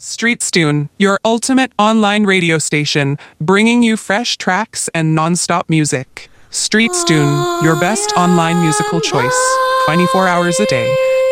Streetstune, your ultimate online radio station, bringing you fresh tracks and non-stop music. Streetstune, your best online musical choice, 24 hours a day.